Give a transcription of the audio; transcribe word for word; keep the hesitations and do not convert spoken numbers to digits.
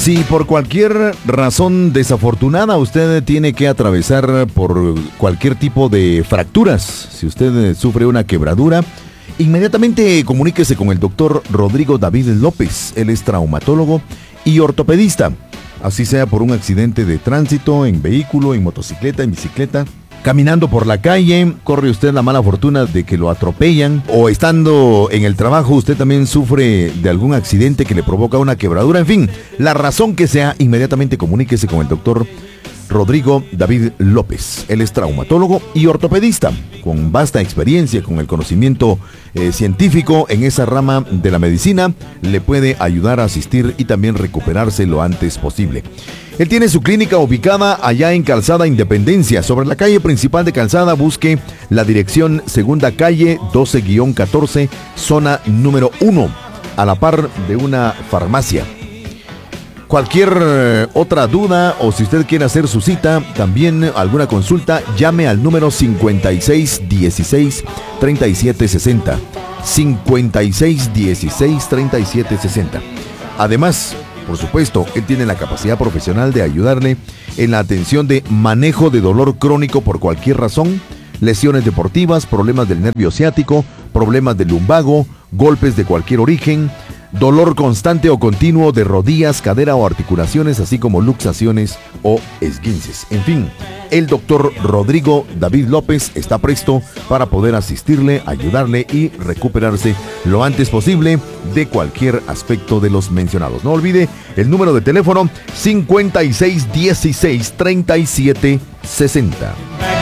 Si por cualquier razón desafortunada usted tiene que atravesar por cualquier tipo de fracturas, si usted sufre una quebradura, inmediatamente comuníquese con el doctor Rodrigo David López. Él es traumatólogo y ortopedista. Así sea por un accidente de tránsito, en vehículo, en motocicleta, en bicicleta, caminando por la calle, corre usted la mala fortuna de que lo atropellan, o estando en el trabajo usted también sufre de algún accidente que le provoca una quebradura. En fin, la razón que sea, inmediatamente comuníquese con el doctor Rodrigo David López. Él es traumatólogo y ortopedista, con vasta experiencia, con el conocimiento eh, científico en esa rama de la medicina. Le puede ayudar a asistir y también recuperarse lo antes posible. Él tiene su clínica ubicada allá en Calzada Independencia, sobre la calle principal de Calzada. Busque la dirección Segunda Calle doce catorce, zona número uno, a la par de una farmacia. Cualquier otra duda o si usted quiere hacer su cita, también alguna consulta, llame al número cincuenta y seis dieciséis treinta y siete sesenta. cincuenta y seis dieciséis treinta y siete sesenta. Además, por supuesto, él tiene la capacidad profesional de ayudarle en la atención de manejo de dolor crónico por cualquier razón, lesiones deportivas, problemas del nervio ciático, problemas del lumbago, golpes de cualquier origen, dolor constante o continuo de rodillas, cadera o articulaciones, así como luxaciones o esguinces. En fin, el doctor Rodrigo David López está presto para poder asistirle, ayudarle y recuperarse lo antes posible de cualquier aspecto de los mencionados. No olvide el número de teléfono cincuenta y seis dieciséis treinta y siete sesenta.